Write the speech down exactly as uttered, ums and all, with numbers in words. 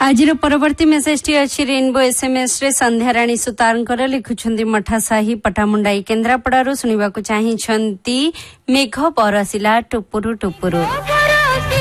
आज परवर्ती message T अच्छी रेनबो एसएमएस रे संध्याराणी सुतारंकर लिखुछंती मठासाही पटामुंडाई केन्द्रापड़ारू सुनिबाकू चाहिछंती मेघ बरसिला टुपुरु टुपुरु।